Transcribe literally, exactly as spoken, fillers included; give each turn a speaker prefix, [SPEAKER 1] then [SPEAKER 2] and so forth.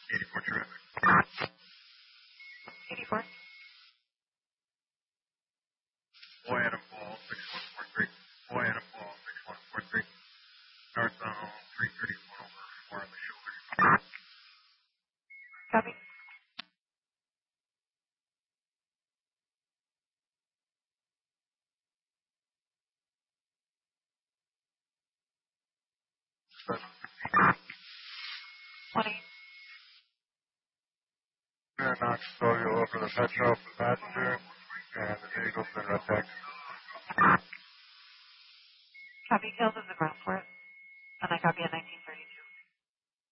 [SPEAKER 1] eighty-four traffic.
[SPEAKER 2] eighty-four.
[SPEAKER 1] Boy Adam Fall, six one four three. Boy Adam Fall, six one four three. North zone, three thirty-one over, four on the shoulder.
[SPEAKER 2] Copy. twenty.
[SPEAKER 1] And Knox Soyo over the Metro for passenger, and the vehicle's been red tagged.
[SPEAKER 2] Copy. Tails of the ground for it. And I copy at nineteen thirty.